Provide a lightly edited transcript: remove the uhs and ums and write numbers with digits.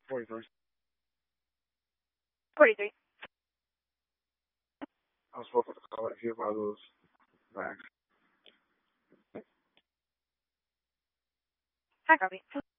43. 43. I was supposed to call it here by those back. Hi, copy.